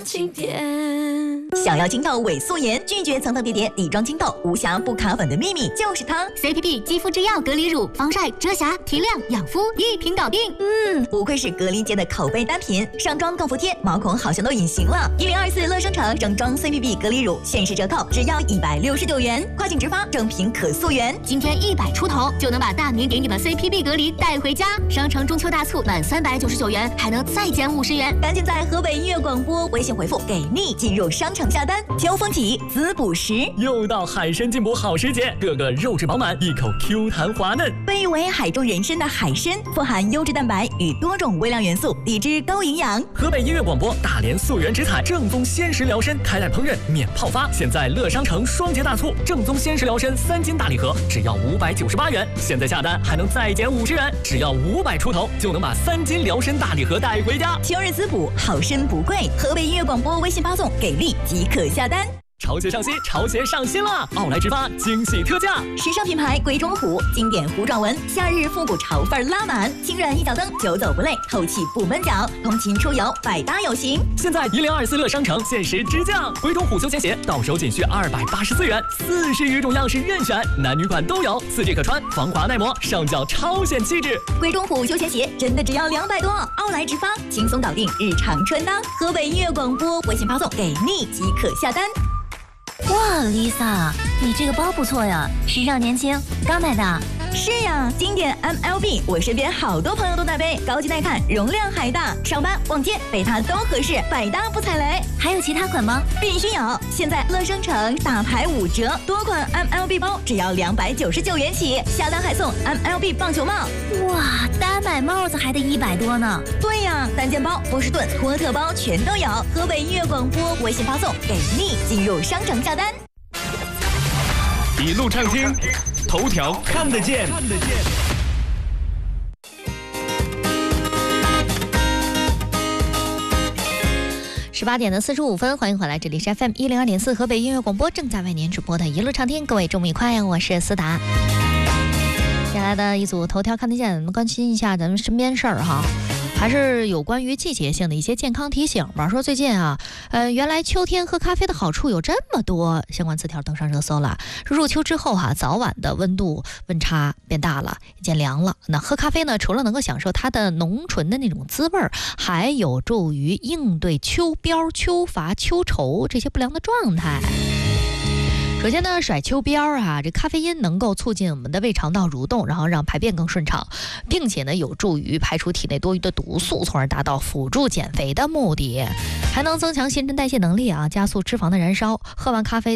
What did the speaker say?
经典。 想要清透伪素颜，拒绝层层叠叠底妆清透，无瑕不卡粉的秘密就是它。 CPB 肌肤之钥隔离乳，防晒、遮瑕、提亮、养肤，一瓶搞定。 不愧是隔离界的口碑单品，上妆更服帖，毛孔好像都隐形了。1024乐生城整装 CPB 隔离乳限时折扣，只要169元，跨境直发，正品可溯源。 今天100出头就能把大明给你的 CPB 隔离带回家。商城中秋大促满399元，还能再减50元。 赶紧在河北音乐广播微信回复给力进入商城下单。秋风起，滋补时， 又到海参进补好时节，个个肉质饱满，一口 Q 弹滑嫩。 被誉为海中人参的海参，富含优质蛋白与多种微量元素，低脂高营养。 河北音乐广播大连溯源植采正宗鲜食疗参，开袋烹饪免泡发。现在乐商城双节大促，正宗鲜食疗参3斤大礼盒只要598元，现在下单还能再减50元，只要500出头就能把3斤疗参大礼盒带回家。 秋日滋补，好参不贵。河北音乐广播微信发送给力即可下单。 潮鞋上新，潮鞋上新了！奥莱直发惊喜特价， 时尚品牌鬼冢虎，经典糊状纹，夏日复古潮范拉满，轻软一脚蹬，久走不累，透气不闷脚，通勤出游百搭有型。 现在1024乐商城限时直降，鬼冢虎休闲鞋到手仅需284元，40余种样式任选，男女款都有，4G 可穿，防滑耐磨，上脚超显气质。 鬼冢虎休闲鞋真的只要200多，奥莱直发轻松搞定日常穿搭。河北音乐广播微信发送给力即可下单。 哇 ，Lisa， 你这个包不错呀，时尚年轻，刚买的。 是呀，经典 MLB， 我身边好多朋友都在背，高级耐看，容量还大，上班逛街背它都合适，百搭不踩雷。 还有其他款吗？ 必须有！现在乐生城大牌5折，多款 MLB 包只要299元起，下单还送 MLB 棒球帽。 哇，单买帽子还得100多呢。 对呀，单件包、波士顿、托特包全都有。河北音乐广播微信发送给力进入商城下单。 一路畅听，头条看得见。 18点45分，欢迎回来，这里是 FM 102.4河北音乐广播，正在为您直播的一路畅听。各位周末愉快，我是思达。接下来的一组头条看得见，我们关心一下咱们身边事儿哈。还是有关于季节性的一些健康提醒吧。说最近啊，原来秋天喝咖啡的好处有这么多，相关词条登上热搜了。入秋之后哈，早晚的温差变大了，渐凉了。那喝咖啡呢，除了能够享受它的浓醇的那种滋味儿，还有助于应对秋膘、秋乏、秋愁这些不良的状态。首先呢，甩秋膘啊，这咖啡因能够促进我们的胃肠道蠕动，然后让排便更顺畅，并且呢，有助于排出体内多余的毒素，从而达到辅助减肥的目的，还能增强新陈代谢能力啊，加速脂肪的燃烧。喝完咖啡